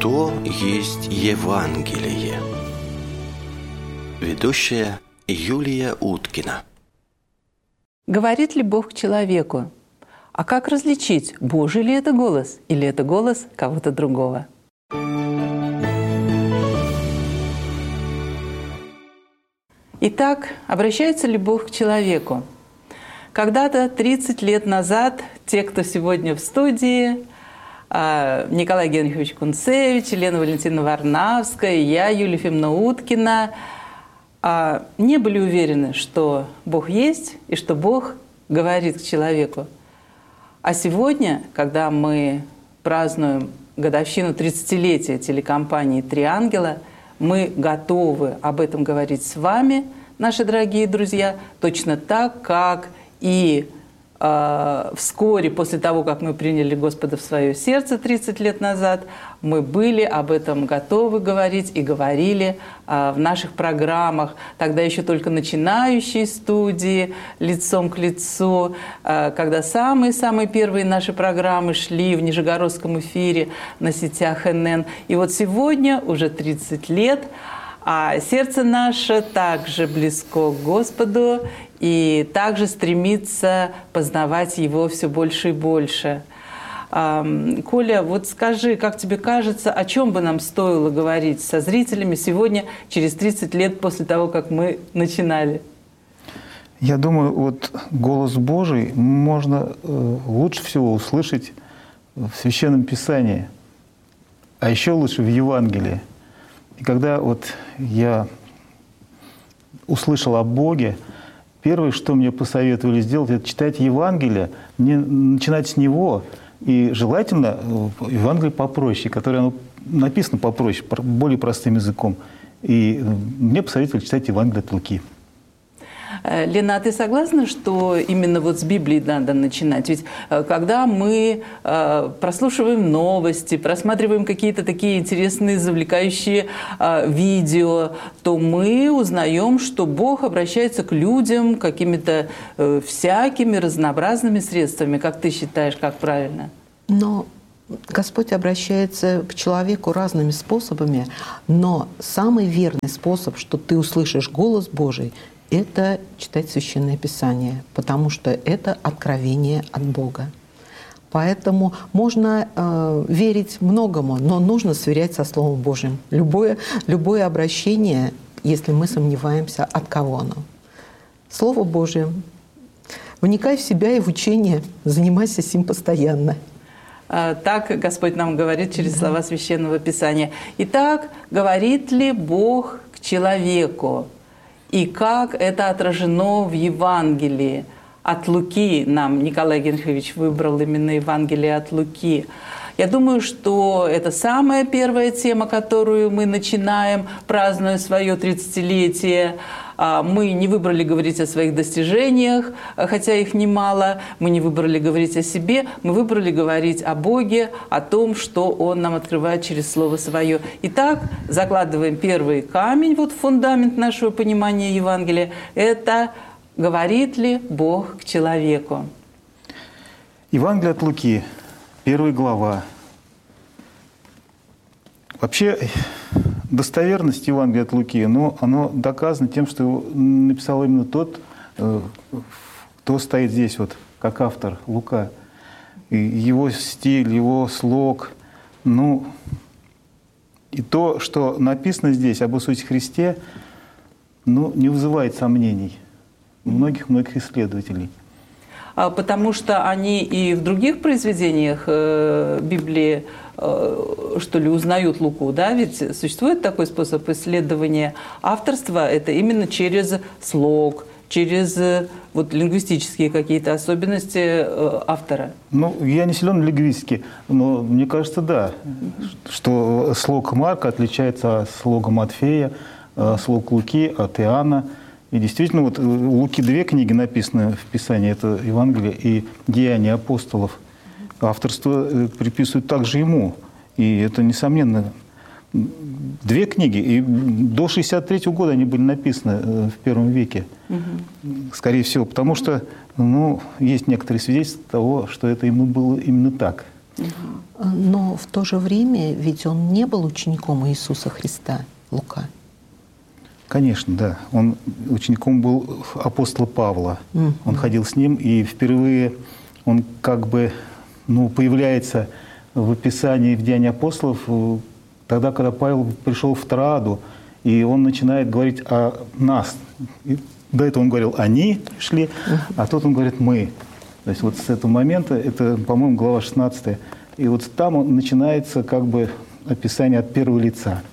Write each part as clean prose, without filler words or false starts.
Что есть Евангелие? Ведущая Юлия Уткина. Говорит ли Бог к человеку? А как различить, Божий ли это голос или это голос кого-то другого? Итак, обращается ли Бог к человеку? Когда-то, 30 лет назад, те, кто сегодня в студии, Николай Генрихович Кунцевич, Елена Валентиновна Варнавская, я, Юлия Ефимовна Уткина, не были уверены, что Бог есть и что Бог говорит к человеку. А сегодня, когда мы празднуем годовщину 30-летия телекомпании «Три ангела», мы готовы об этом говорить с вами, наши дорогие друзья, точно так, как и вскоре после того, как мы приняли Господа в свое сердце 30 лет назад, мы были об этом готовы говорить и говорили в наших программах. Тогда еще только начинающие студии «Лицом к лицу», когда самые-самые первые наши программы шли в нижегородском эфире на сетях НН. И вот сегодня уже 30 лет, а сердце наше также близко к Господу и также стремится познавать Его все больше и больше. Коля, вот скажи, как тебе кажется, о чем бы нам стоило говорить со зрителями сегодня, через 30 лет после того, как мы начинали? Я думаю, вот голос Божий можно лучше всего услышать в Священном Писании, а еще лучше в Евангелии. И когда вот я услышал о Боге, первое, что мне посоветовали сделать, это читать Евангелие, начинать с него, и желательно Евангелие попроще, которое написано попроще, более простым языком. И мне посоветовали читать Евангелие от Луки. Лена, а ты согласна, что именно вот с Библии надо начинать? Ведь когда мы прослушиваем новости, просматриваем какие-то такие интересные, завлекающие видео, то мы узнаем, что Бог обращается к людям какими-то всякими разнообразными средствами. Как ты считаешь, как правильно? Но Господь обращается к человеку разными способами, но самый верный способ, что ты услышишь голос Божий, это читать Священное Писание, потому что это откровение от Бога. Поэтому можно верить многому, но нужно сверять со Словом Божьим. Любое обращение, если мы сомневаемся, от кого оно. Слово Божие. Вникай в себя и в учение, занимайся сим постоянно. Так Господь нам говорит через слова Священного Писания. Итак, говорит ли Бог к человеку? И как это отражено в Евангелии от Луки? Нам Николай Генрихович выбрал именно Евангелие от Луки. Я думаю, что это самая первая тема, которую мы начинаем, празднуя свое 30-летие. Мы не выбрали говорить о своих достижениях, хотя их немало. Мы не выбрали говорить о себе. Мы выбрали говорить о Боге, о том, что Он нам открывает через Слово Свое. Итак, закладываем первый камень, вот фундамент нашего понимания Евангелия. Это говорит ли Бог к человеку? Евангелие от Луки, 1 глава. Вообще, достоверность Евангелия от Луки, оно доказано тем, что его написал именно тот, кто стоит здесь, вот, как автор, Лука. И его стиль, его слог. И то, что написано здесь об Иисусе Христе, не вызывает сомнений у многих исследователей. Потому что они и в других произведениях Библии, что ли, узнают Луку, да? Ведь существует такой способ исследования авторства, это именно через слог, через лингвистические какие-то особенности автора. Я не силен в лингвистике, но мне кажется, да, что слог Марка отличается от слога Матфея, слог Луки от Иоанна. И действительно, вот у Луки 2 книги написаны в Писании, это Евангелие и Деяния апостолов. Авторство приписывают также ему. И это, несомненно, 2 книги. И до 1963 года они были написаны в первом веке, скорее всего. Потому что есть некоторые свидетельства того, что это ему было именно так. Но в то же время ведь он не был учеником Иисуса Христа, Лука. Конечно, да. Он учеником был апостола Павла. Он ходил с ним, и впервые он как бы появляется в описании в Деянии апостолов тогда, когда Павел пришел в Троаду, и он начинает говорить о нас. И до этого он говорил «они шли», а тут он говорит «мы». То есть вот с этого момента, это, по-моему, глава 16, и вот там начинается как бы описание от первого лица.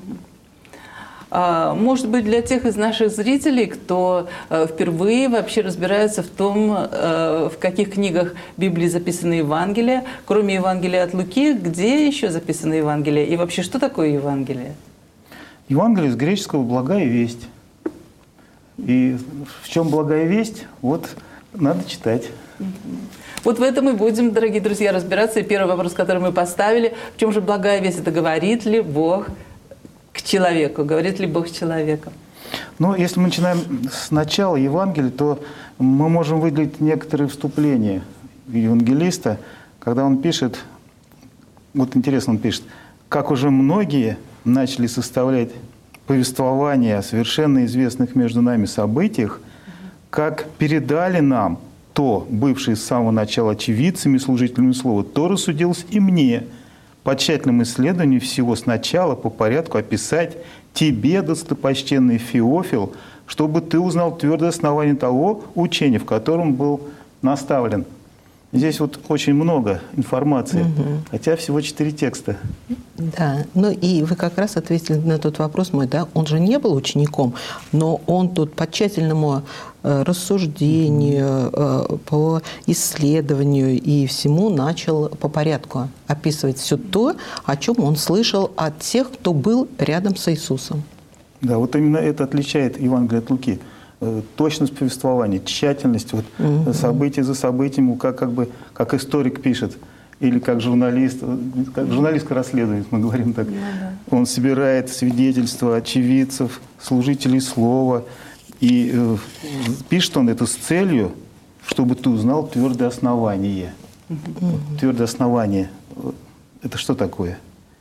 Может быть, для тех из наших зрителей, кто впервые вообще разбирается в том, в каких книгах Библии записаны Евангелия, кроме Евангелия от Луки, где еще записаны Евангелия? И вообще, что такое Евангелие? Евангелие с греческого «благая весть». И в чем благая весть? Вот надо читать. Вот в этом и будем, дорогие друзья, разбираться. И первый вопрос, который мы поставили, в чем же благая весть? Это говорит ли Бог к человеку? Говорит ли Бог с человеком? Ну, если мы начинаем с начала Евангелия, то мы можем выделить некоторые вступления евангелиста, когда он пишет, вот интересно, он пишет, как уже многие начали составлять повествование о совершенно известных между нами событиях, как передали нам то, бывшие с самого начала очевидцами и служителями слова, то рассудилось и мне по тщательному исследованию всего сначала по порядку описать тебе, достопочтенный Феофил, чтобы ты узнал твердое основание того учения, в котором был наставлен. Здесь вот очень много информации, хотя всего 4 текста. Да, ну и вы как раз ответили на тот вопрос мой, да, он же не был учеником, но он тут по тщательному рассуждению, по исследованию и всему начал по порядку описывать все то, о чем он слышал от тех, кто был рядом с Иисусом. Да, вот именно это отличает Евангелие от Луки. Точность повествования, тщательность, вот, событие за событием, как историк пишет, или как журналист расследует, мы говорим так. Он собирает свидетельства очевидцев, служителей слова, и пишет он это с целью, чтобы ты узнал твердое основание. Твердое основание – это что такое?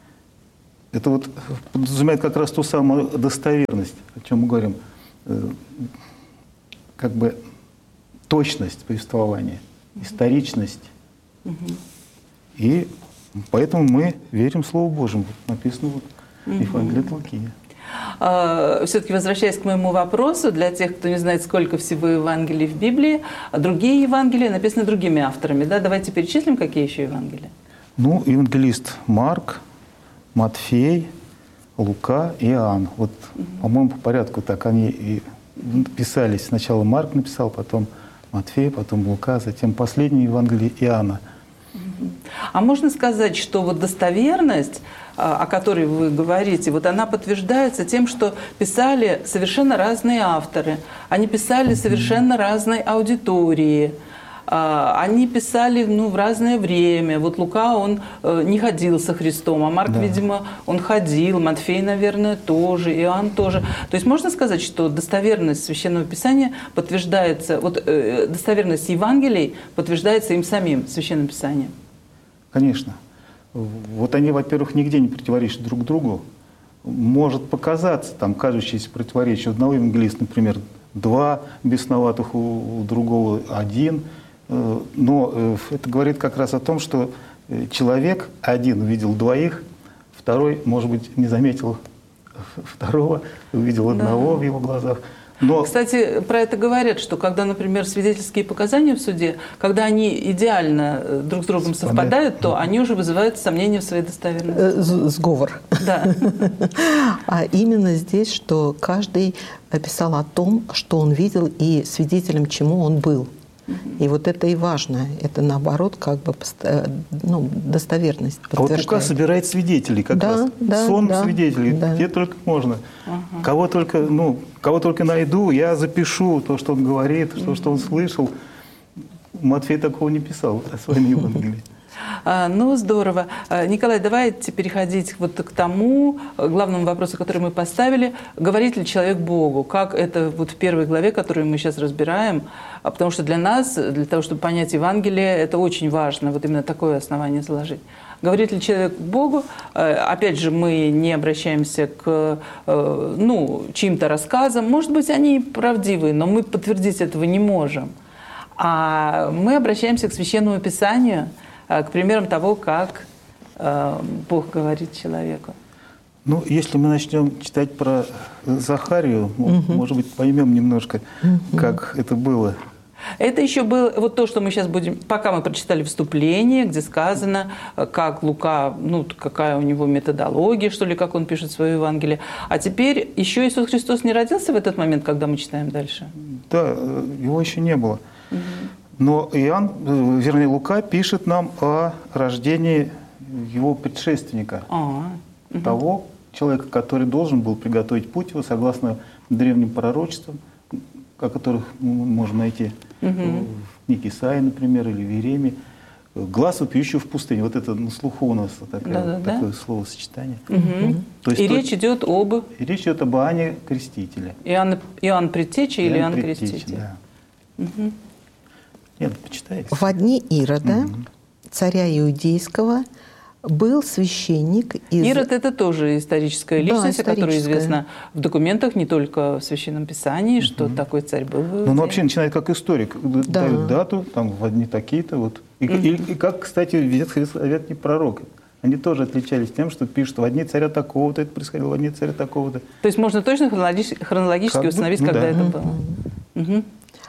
Это вот подразумевает как раз ту самую достоверность, о чем мы говорим. Как бы точность повествования, историчность. И поэтому мы верим Слову Божьему. Написано вот в Евангелии от Луки. Все-таки возвращаясь к моему вопросу, для тех, кто не знает, сколько всего Евангелий в Библии, другие Евангелия написаны другими авторами. Да? Давайте перечислим, какие еще Евангелия. Ну, евангелист Марк, Матфей, Лука и Иоанн. Вот, по-моему, по порядку так они и писались. Сначала Марк написал, потом Матфей, потом Лука, затем последний Евангелие Иоанна. А можно сказать, что вот достоверность, о которой вы говорите, вот она подтверждается тем, что писали совершенно разные авторы, они писали совершенно разной аудитории, они писали в разное время. Вот Лука, он не ходил со Христом, а Марк, видимо, он ходил, Матфей, наверное, тоже, Иоанн тоже. То есть можно сказать, что достоверность Священного Писания подтверждается, вот достоверность Евангелий подтверждается им самим, Священным Писанием? Конечно. Вот они, во-первых, нигде не противоречат друг другу. Может показаться там кажущееся противоречие. У одного евангелиста, например, 2 бесноватых, у другого 1. Но это говорит как раз о том, что человек один увидел 2, второй, может быть, не заметил второго, увидел одного в его глазах. Но... Кстати, про это говорят, что когда, например, свидетельские показания в суде, когда они идеально друг с другом совпадают, то они уже вызывают сомнения в своей достоверности. Сговор. Да. А именно здесь, что каждый писал о том, что он видел и свидетелем чему он был. И вот это и важно. Это, наоборот, как бы достоверность подтверждает. А вот Лука собирает свидетелей как раз. Сон свидетелей. Где только можно. Кого только найду, я запишу то, что он говорит, то, что он слышал. Матфей такого не писал о своем Евангелии. Ну, здорово. Николай, давайте переходить вот к тому главному вопросу, который мы поставили. Говорит ли человек Богу? Как это вот в первой главе, которую мы сейчас разбираем? Потому что для нас, для того, чтобы понять Евангелие, это очень важно, вот именно такое основание заложить. Говорит ли человек Богу? Опять же, мы не обращаемся к чьим-то рассказам. Может быть, они правдивы, но мы подтвердить этого не можем. А мы обращаемся к Священному Писанию, к примерам того, как Бог говорит человеку. Ну, если мы начнем читать про Захарию, может быть, поймем немножко, как это было. Это еще было вот то, что мы сейчас будем... Пока мы прочитали вступление, где сказано, как Лука, какая у него методология, что ли, как он пишет свое Евангелие. А теперь еще Иисус Христос не родился в этот момент, когда мы читаем дальше? Да, его еще не было. Но Лука пишет нам о рождении его предшественника, того человека, который должен был приготовить путь его, согласно древним пророчествам, о которых мы можем найти в книге Исаии, например, или в Иеремии. «Глаз вопиющего в пустыне». Вот это на слуху у нас такое словосочетание. То есть, речь идет об... Речь идет об Иоанне Крестителе. Иоанн Предтеча или Иоанн Креститель? Да. Нет, почитайте. В дни Ирода, царя Иудейского, был священник из... Ирод – это тоже историческая личность, которая известна в документах, не только в Священном Писании, что такой царь был. Но он вообще начинает как историк. Дают дату, там в одни такие-то. Вот. И как, кстати, Ветхий Завет не пророк. Они тоже отличались тем, что пишут в одни царя такого-то, это происходило, в одни царя такого-то. То есть можно точно хронологически установить, когда это было.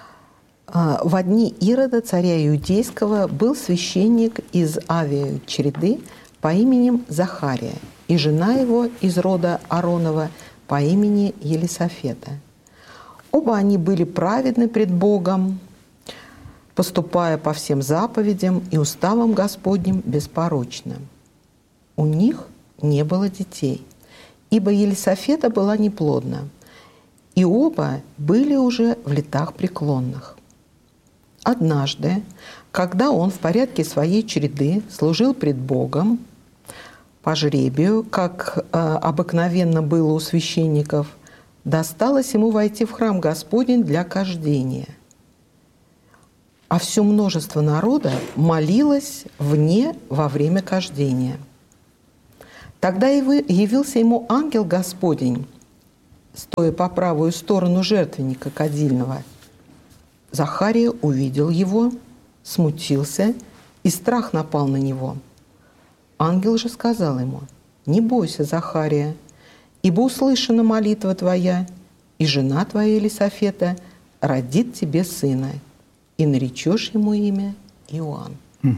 В дни Ирода, царя Иудейского, был священник из Авия череды по имени Захария, и жена его из рода Ааронова по имени Елисафета. Оба они были праведны пред Богом, поступая по всем заповедям и уставам Господним беспорочно. У них не было детей, ибо Елисафета была неплодна, и оба были уже в летах преклонных. Однажды, когда он в порядке своей череды служил пред Богом по жребию, как обыкновенно было у священников, досталось ему войти в храм Господень для кождения. А все множество народа молилось вне во время кождения. Тогда явился ему ангел Господень, стоя по правую сторону жертвенника кадильного. Захария увидел его, смутился, и страх напал на него. Ангел же сказал ему: «Не бойся, Захария, ибо услышана молитва твоя, и жена твоя Елисафета родит тебе сына, и наречешь ему имя Иоанн».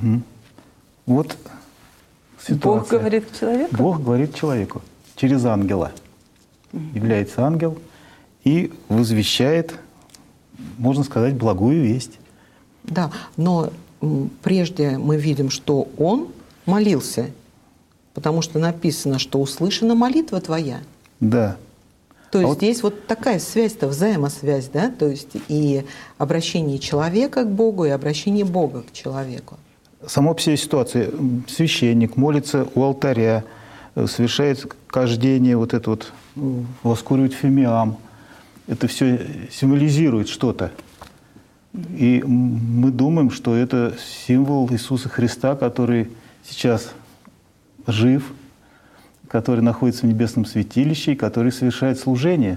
Вот ситуация. Бог говорит к человеку? Бог говорит человеку через ангела. Является ангел и возвещает, можно сказать, благую весть. Да, но прежде мы видим, что он молился, потому что написано, что услышана молитва твоя. Да. То есть здесь вот такая связь-то, взаимосвязь, да? То есть и обращение человека к Богу, и обращение Бога к человеку. Сама по себе ситуация. Священник молится у алтаря, совершает кождение, вот это вот, воскуривает фимиам. Это все символизирует что-то. И мы думаем, что это символ Иисуса Христа, который сейчас жив, который находится в небесном святилище и который совершает служение.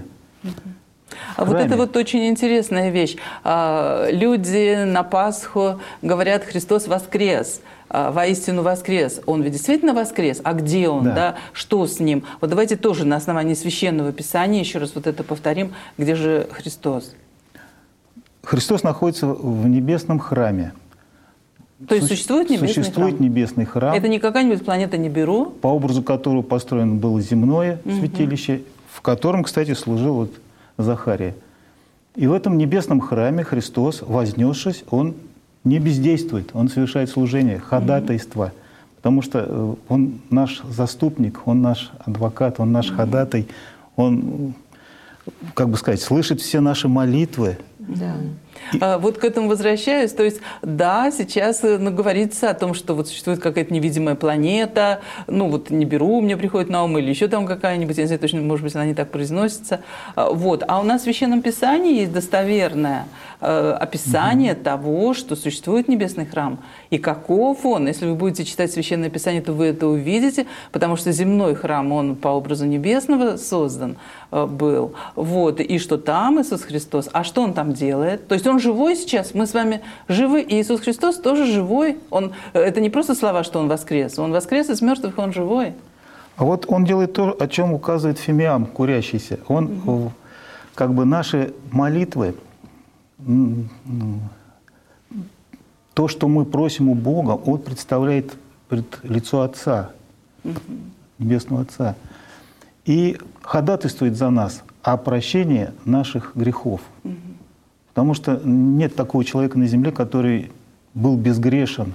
А вот это вот очень интересная вещь. Люди на Пасху говорят: «Христос воскрес, воистину воскрес». Он ведь действительно воскрес? А где Он? Да. Что с Ним? Вот давайте тоже на основании Священного Писания еще раз вот это повторим. Где же Христос? Христос находится в небесном храме. То есть существует небесный храм? Существует небесный храм. Это не какая-нибудь планета Нибиру? По образу которого построено было земное святилище, в котором, кстати, служил вот Захария. И в этом небесном храме Христос, вознесшись, Он не бездействует, Он совершает служение, ходатайство. Потому что Он наш заступник, Он наш адвокат, Он наш ходатай. Он, как бы сказать, слышит все наши молитвы. Да. Вот к этому возвращаюсь. То есть, да, сейчас говорится о том, что вот существует какая-то невидимая планета, ну вот Нибиру мне приходит на ум, или еще там какая-нибудь, я не знаю точно, может быть, она не так произносится. Вот. А у нас в Священном Писании есть достоверное описание того, что существует небесный храм. И каков он. Если вы будете читать Священное Писание, то вы это увидите, потому что земной храм, он по образу небесного создан был. Вот. И что там Иисус Христос. А что он там делает? То есть он живой сейчас, мы с вами живы, и Иисус Христос тоже живой. Это не просто слова, что он воскрес. Он воскрес из мертвых, он живой. А вот он делает то, о чем указывает Фимиам, курящийся. Он как бы наши молитвы, то, что мы просим у Бога, Он представляет пред лицо Отца, Небесного Отца, и ходатайствует за нас о прощении наших грехов. Потому что нет такого человека на земле, который был безгрешен.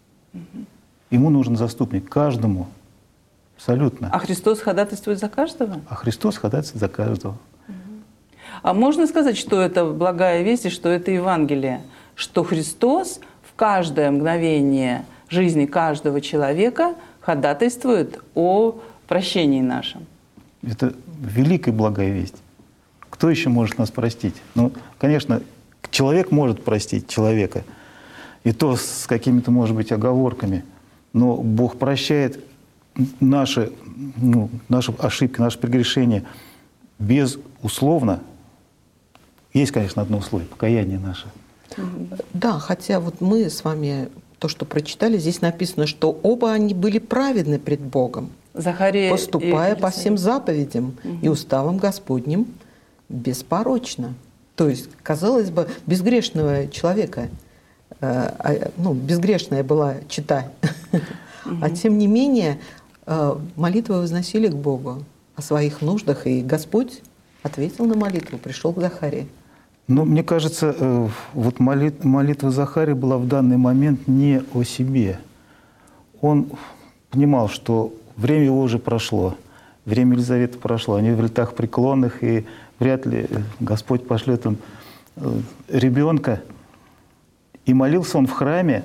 Ему нужен заступник, каждому, абсолютно. А Христос ходатайствует за каждого? А Христос ходатайствует за каждого. А можно сказать, что это благая весть и что это Евангелие? Что Христос в каждое мгновение жизни каждого человека ходатайствует о прощении нашем? Это великая благая весть. Кто еще может нас простить? Ну, конечно, человек может простить человека, и то с какими-то, может быть, оговорками. Но Бог прощает наши ошибки, наши прегрешения безусловно. Есть, конечно, одно условие – покаяние наше. Да, хотя вот мы с вами то, что прочитали, здесь написано, что оба они были праведны пред Богом, Захария поступая по всем заповедям и уставам Господним беспорочно. То есть, казалось бы, безгрешного человека, безгрешная была чета, а тем не менее молитвы возносили к Богу о своих нуждах, и Господь ответил на молитву, пришел к Захарии. Но мне кажется, вот молитва Захария была в данный момент не о себе. Он понимал, что время его уже прошло, время Елизаветы прошло, они в летах преклонных, и вряд ли Господь пошлет им ребенка. И молился он в храме,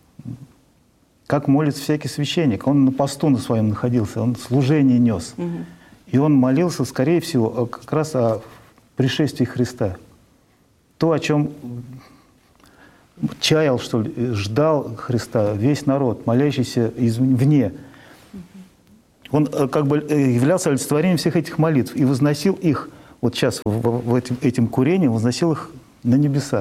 как молится всякий священник. Он на посту на своем находился, он служение нес. И он молился, скорее всего, как раз о пришествии Христа. То, о чем чаял, что ли, ждал Христа весь народ, молящийся извне. Он как бы являлся олицетворением всех этих молитв и возносил их, вот сейчас этим курением, возносил их на небеса.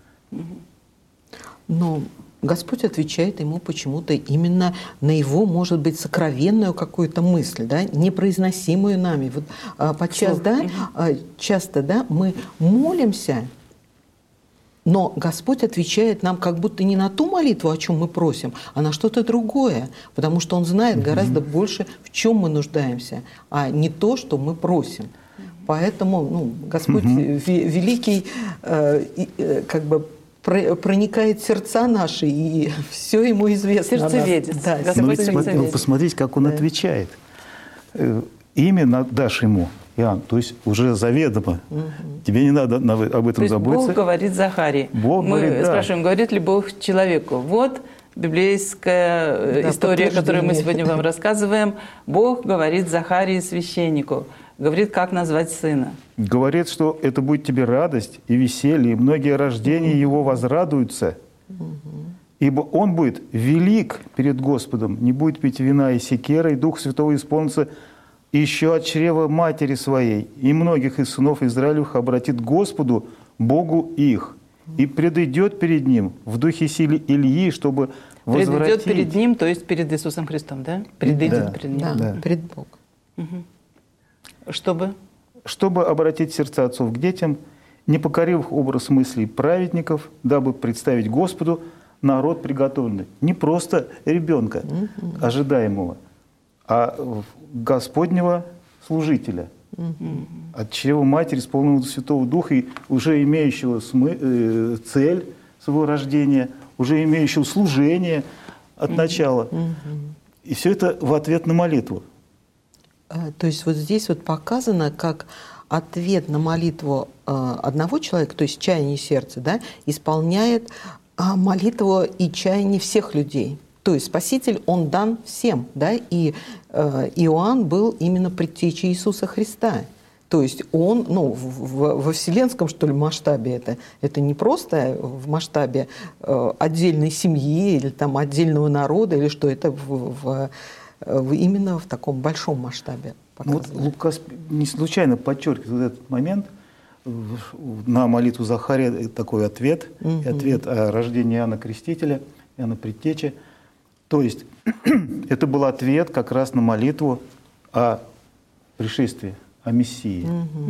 Но Господь отвечает ему почему-то именно на его, может быть, сокровенную какую-то мысль, да, непроизносимую нами. Вот подчас, часто мы молимся, но Господь отвечает нам как будто не на ту молитву, о чем мы просим, а на что-то другое, потому что Он знает гораздо больше, в чем мы нуждаемся, а не то, что мы просим. Поэтому Господь великий, как бы проникает в сердца наши, и все Ему известно. Сердцеведец. Да, посмотрите, как Он отвечает. Имя дашь Ему, Иоанн, то есть уже заведомо. Тебе не надо об этом заботиться. Бог говорит Захарии. Мы спрашиваем, говорит ли Бог человеку? Вот библейская история, которую мы сегодня вам рассказываем. Бог говорит Захарии, священнику. Говорит, как назвать сына. Говорит, что это будет тебе радость и веселье, и многие рождения его возрадуются. Ибо он будет велик перед Господом, не будет пить вина и секера, и Дух Святого исполнится еще от чрева матери своей, и многих из сынов Израилевых обратит к Господу, Богу их, и предыдет перед Ним в духе силы Ильи, чтобы возвратить... Предыдет перед Ним, то есть перед Иисусом Христом, да? Предыдет перед Ним. Да, перед Богом. Чтобы обратить сердца отцов к детям, не покорив образ мыслей праведников, дабы представить Господу народ приготовленный. Не просто ребенка ожидаемого, а Господнего служителя. От чрева матери, исполненного Святого Духа, и уже имеющего цель своего рождения, уже имеющего служение от начала. И все это в ответ на молитву. То есть вот здесь вот показано, как ответ на молитву одного человека, то есть чаяние сердца, да, исполняет молитву и чаяние всех людей. То есть Спаситель, Он дан всем, да, и Иоанн был именно предтечей Иисуса Христа. То есть он, во вселенском, что ли, масштабе это не просто в масштабе отдельной семьи или там отдельного народа, или что, это именно в таком большом масштабе показано. Вот Лука не случайно подчеркивает этот момент. На молитву Захария такой ответ, ответ о рождении Иоанна Крестителя, Иоанна Предтечи. То есть это был ответ как раз на молитву о пришествии, о Мессии.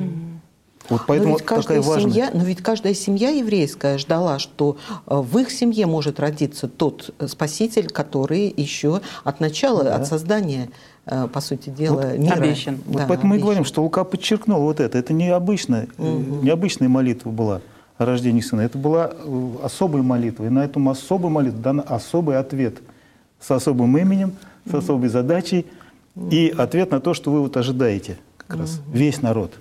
Вот поэтому такая важная... Но ведь каждая семья еврейская ждала, что в их семье может родиться тот Спаситель, который еще от начала, от создания, по сути дела, мира. Обещан. Вот поэтому мы говорим, что Лука подчеркнул вот это. Это необычная молитва была о рождении сына. Это была особая молитва. И на эту особую молитву дан особый ответ с особым именем, с особой задачей. И ответ на то, что вы вот ожидаете как раз, весь народ.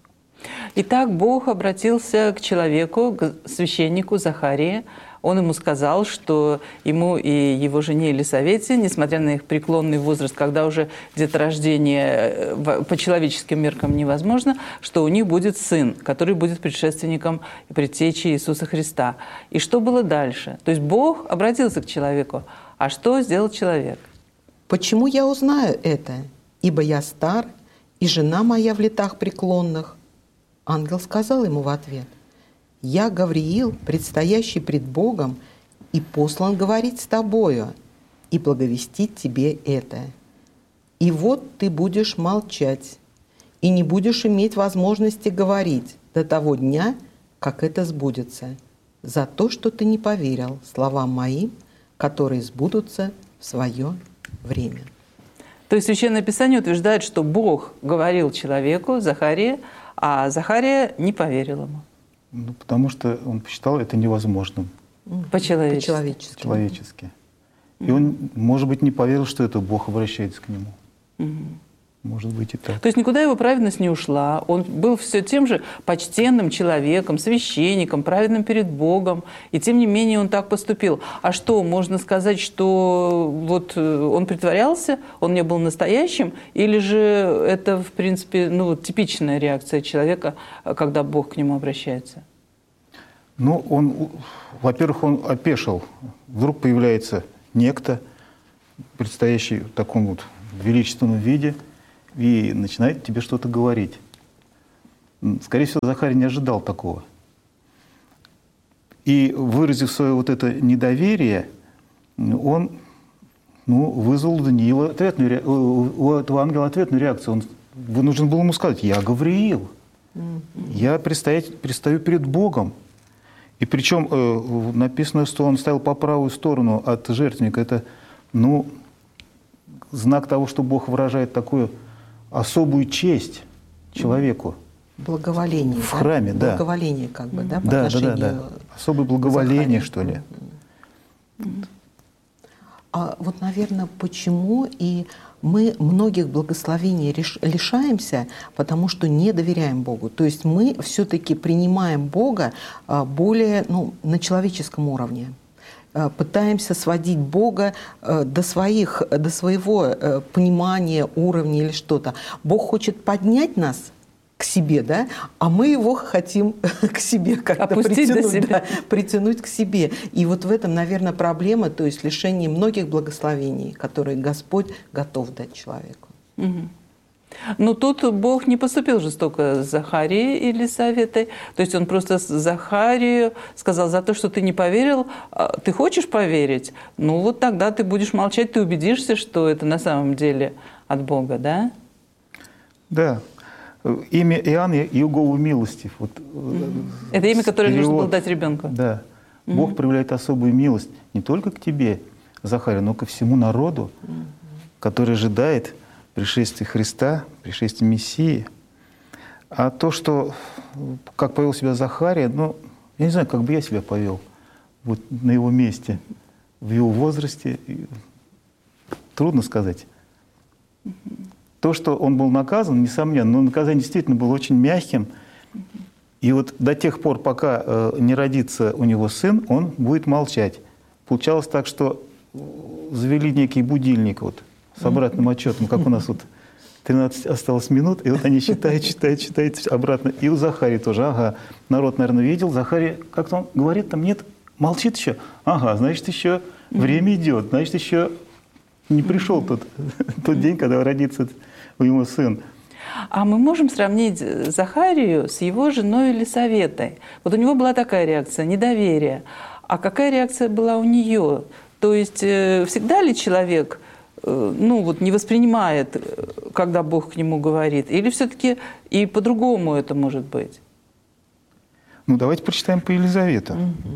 Итак, Бог обратился к человеку, к священнику Захарии. Он ему сказал, что ему и его жене Елисавете, несмотря на их преклонный возраст, когда уже деторождение по человеческим меркам невозможно, что у них будет сын, который будет предшественником и предтечей Иисуса Христа. И что было дальше? То есть Бог обратился к человеку. А что сделал человек? «Почему я узнаю это? Ибо я стар, и жена моя в летах преклонных». Ангел сказал ему в ответ: «Я Гавриил, предстоящий пред Богом, и послан говорить с тобою, и благовестить тебе это. И вот ты будешь молчать, и не будешь иметь возможности говорить до того дня, как это сбудется, за то, что ты не поверил словам моим, которые сбудутся в свое время». То есть Священное Писание утверждает, что Бог говорил человеку, Захарии, а Захария не поверил ему. Ну, потому что он посчитал это невозможным. По-человечески. И он, может быть, не поверил, что это Бог обращается к нему. Может быть и так. То есть никуда его праведность не ушла. Он был все тем же почтенным человеком, священником, праведным перед Богом. И тем не менее он так поступил. А что, можно сказать, что вот он притворялся, он не был настоящим? Или же это, в принципе, типичная реакция человека, когда Бог к нему обращается? Ну, во-первых, он опешил. Вдруг появляется некто, предстоящий в таком вот величественном виде, и начинает тебе что-то говорить. Скорее всего, Захарий не ожидал такого. И выразив свое вот это недоверие, он вызвал у Даниила у этого ангела ответную реакцию. Он вынужден был ему сказать: «Я Гавриил, я предстаю перед Богом». И причем написано, что он стоял по правую сторону от жертвенника. Это, знак того, что Бог выражает такую особую честь человеку. Благоволение. В храме, да. Благоволение, как бы, да? Да. Особое благоволение, что ли. А вот, наверное, почему и мы многих благословений лишаемся, потому что не доверяем Богу. То есть мы все-таки принимаем Бога более на человеческом уровне. Пытаемся сводить Бога до своего понимания, уровня или что-то. Бог хочет поднять нас к себе, да, а мы его хотим к себе как-то притянуть к себе. И вот в этом, наверное, проблема, то есть лишение многих благословений, которые Господь готов дать человеку. Но тут Бог не поступил жестоко с Захарией или Елисаветой. То есть он просто Захарию сказал: за то, что ты не поверил, ты хочешь поверить? Ну вот тогда ты будешь молчать, ты убедишься, что это на самом деле от Бога, да? Да. Имя Иоанн Иеговы милостив. Вот, это имя, которое нужно было дать ребенку. Да. Бог проявляет особую милость не только к тебе, Захария, но ко всему народу, который ожидает пришествия Христа, пришествия Мессии. А то, что, как повел себя Захария, я не знаю, как бы я себя повел вот на его месте, в его возрасте. Трудно сказать. то, что он был наказан, несомненно, но наказание действительно было очень мягким. И вот до тех пор, пока не родится у него сын, он будет молчать. Получалось так, что завели некий будильник вот, с обратным отчетом, как у нас вот 13 осталось минут, и вот они считают обратно. И у Захарии тоже, ага, народ, наверное, видел. Захария, как-то он говорит, там нет, молчит еще. Ага, значит, еще время идет, значит, еще не пришел тот день, когда родится у него сын. А мы можем сравнить Захарию с его женой Елисаветой? Вот у него была такая реакция, недоверие. А какая реакция была у нее? То есть всегда ли человек не воспринимает, когда Бог к нему говорит? Или все-таки и по-другому это может быть? Давайте прочитаем по Елизавету.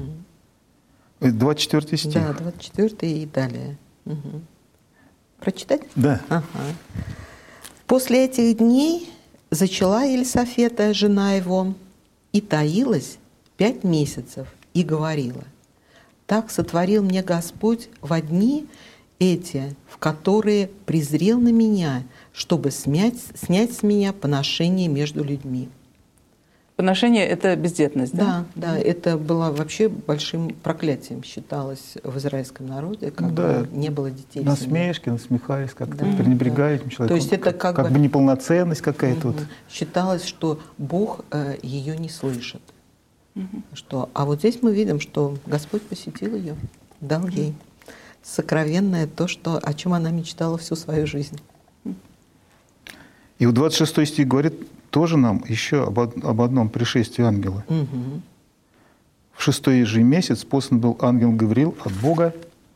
24 стих. Да, 24 и далее. Прочитать? Да. Ага. «После этих дней зачала Елисафета, жена его, и таилась 5 месяцев, и говорила: так сотворил мне Господь во дни эти, в которые презрел на меня, чтобы снять с меня поношение между людьми». Поношение – это бездетность, да? Да, это было вообще большим проклятием, считалось в израильском народе, когда не было детей. Насмешки, насмехались, как-то пренебрегали этим человеком. То есть это как бы неполноценность какая-то. Считалось, что Бог ее не слышит. А вот здесь мы видим, что Господь посетил ее, дал ей сокровенное то, о чем она мечтала всю свою жизнь. И вот 26 стих говорит тоже нам еще об одном пришествии ангела. В 6-й же месяц послан был ангел Гавриил от Бога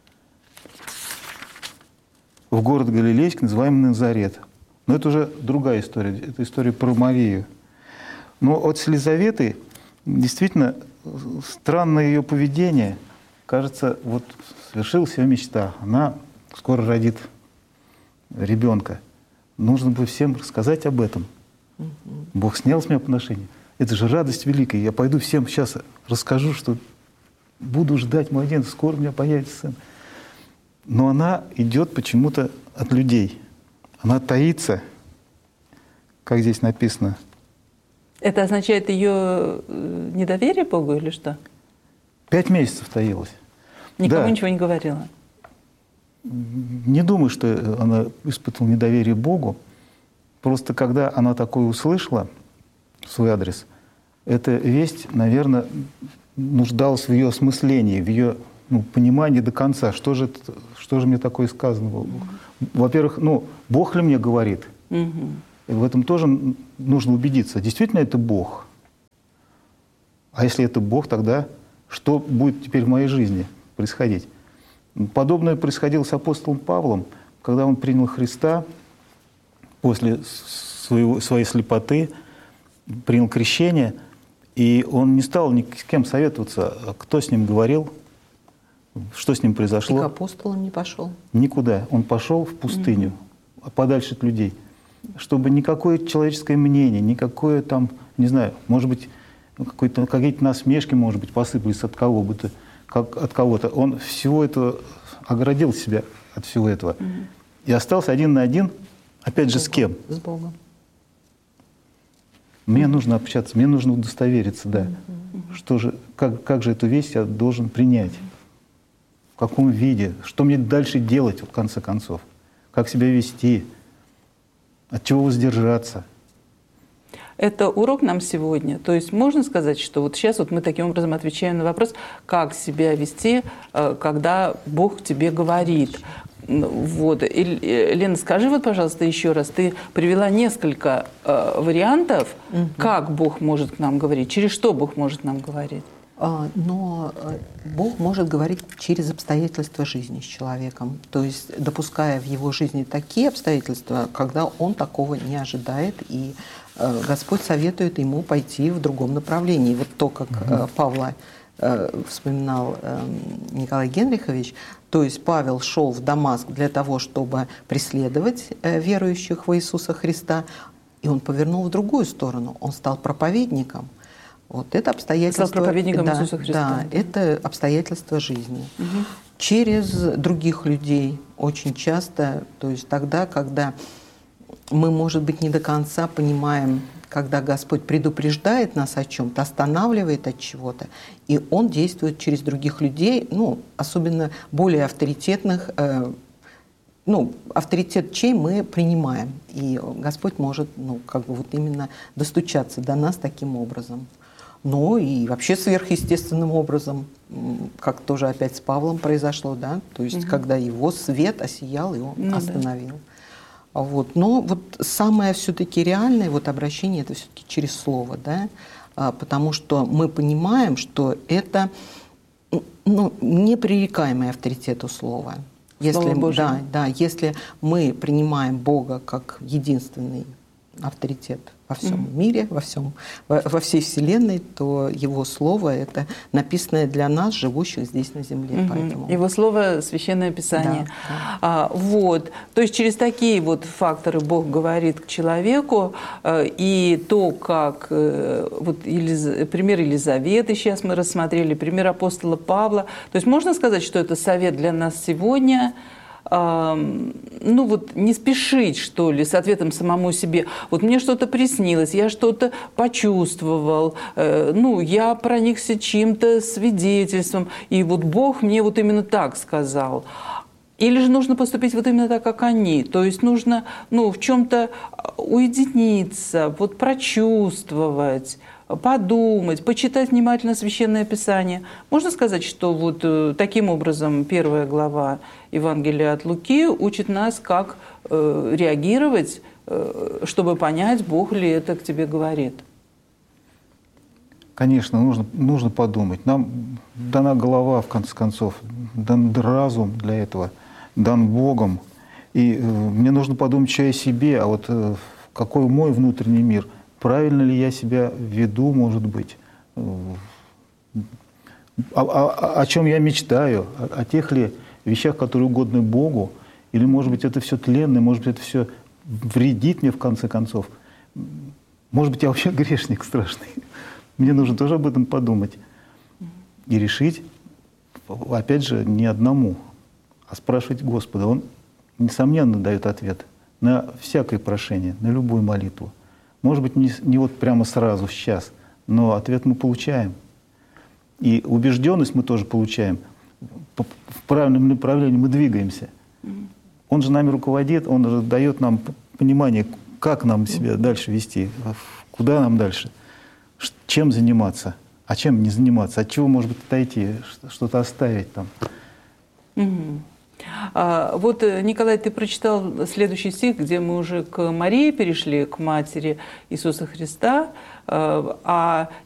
в город Галилейский, называемый Назарет. Но это уже другая история, это история про Марию. Но от Елизаветы действительно странное ее поведение. Кажется, вот свершилась ее мечта. Она скоро родит ребенка. Нужно бы всем рассказать об этом. Бог снял с меня поношение. Это же радость великая. Я пойду всем сейчас расскажу, что буду ждать младенца, скоро у меня появится сын. Но она идет почему-то от людей. Она таится, как здесь написано. Это означает ее недоверие Богу или что? 5 месяцев таилась. Никому ничего не говорила? Не думаю, что она испытывала недоверие Богу. Просто когда она такое услышала в свой адрес, эта весть, наверное, нуждалась в ее осмыслении, в ее понимании до конца. Что же мне такое сказано? Во-первых, Бог ли мне говорит? И в этом тоже нужно убедиться. Действительно это Бог? А если это Бог, тогда что будет теперь в моей жизни происходить? Подобное происходило с апостолом Павлом, когда он принял Христа, после своей слепоты, принял крещение, и он не стал ни с кем советоваться, кто с ним говорил, что с ним произошло. И к апостолам не пошел? Никуда. Он пошел в пустыню, подальше от людей, чтобы никакое человеческое мнение, никакое там, не знаю, может быть, какие-то насмешки, может быть, посыпались от кого-то, от кого-то. Он всего этого оградил себя от всего этого. И остался один на один. Опять же, с кем? С Богом. Мне нужно общаться, мне нужно удостовериться, да. Что же, как же эту весть я должен принять? В каком виде? Что мне дальше делать, в конце концов? Как себя вести? От чего воздержаться? Это урок нам сегодня. То есть можно сказать, что вот сейчас мы таким образом отвечаем на вопрос, как себя вести, когда Бог тебе говорит. Вот. Лена, скажи, пожалуйста, еще раз. Ты привела несколько вариантов, как Бог может к нам говорить, через что Бог может нам говорить. Но Бог может говорить через обстоятельства жизни с человеком, то есть допуская в его жизни такие обстоятельства, когда он такого не ожидает, и Господь советует ему пойти в другом направлении. Вот то, как Павла вспоминал Николай Генрихович, то есть Павел шел в Дамаск для того, чтобы преследовать верующих в Иисуса Христа, и он повернул в другую сторону, он стал проповедником. Вот это обстоятельство, стал проповедником Иисуса Христа. Да, это обстоятельства жизни. Через других людей очень часто, то есть тогда, когда мы, может быть, не до конца понимаем, когда Господь предупреждает нас о чем-то, останавливает от чего-то, и Он действует через других людей, ну, особенно более авторитетных, ну, авторитет чей мы принимаем. И Господь может, ну, как бы вот именно достучаться до нас таким образом. Ну, и вообще сверхъестественным образом, как тоже опять с Павлом произошло, да, то есть когда его свет осиял, и он остановил. Вот. Но вот самое все-таки реальное вот обращение — это все-таки через слово, да, потому что мы понимаем, что это, ну, непререкаемый авторитет у слова. Если, да, если мы принимаем Бога как единственный авторитет во всем мире, во всей Вселенной, то Его Слово — это написанное для нас, живущих здесь на земле. Поэтому... Его Слово — Священное Писание. Да. Вот. То есть через такие вот факторы Бог говорит к человеку, и то, как вот пример Елизаветы сейчас мы рассмотрели, пример апостола Павла. То есть можно сказать, что это совет для нас сегодня — ну вот не спешить, что ли, с ответом самому себе. Вот мне что-то приснилось, я что-то почувствовал, ну, я проникся чьим-то свидетельством, и вот Бог мне вот именно так сказал. Или же нужно поступить вот именно так, как они. То есть нужно, ну, в чем-то уединиться, вот прочувствовать, подумать, почитать внимательно Священное Писание. Можно сказать, что вот таким образом первая глава Евангелия от Луки учит нас, как реагировать, чтобы понять, Бог ли это к тебе говорит? Конечно, нужно подумать. Нам дана голова, в конце концов, дан разум для этого, дан Богом. И мне нужно подумать еще о себе, а вот какой мой внутренний мир, правильно ли я себя веду, может быть, о чем я мечтаю, о тех ли вещах, которые угодны Богу, или, может быть, это все тленное, может быть, это все вредит мне в конце концов. Может быть, я вообще грешник страшный. Мне нужно тоже об этом подумать и решить, опять же, не одному, а спрашивать Господа. Он, несомненно, дает ответ на всякое прошение, на любую молитву. Может быть, не вот прямо сразу, сейчас, но ответ мы получаем. И убежденность мы тоже получаем. В правильном направлении мы двигаемся. Он же нами руководит, он же дает нам понимание, как нам себя дальше вести, куда нам дальше, чем заниматься, а чем не заниматься, от чего, может быть, отойти, что-то оставить там. Вот, Николай, ты прочитал следующий стих, где мы уже к Марии перешли, к матери Иисуса Христа. А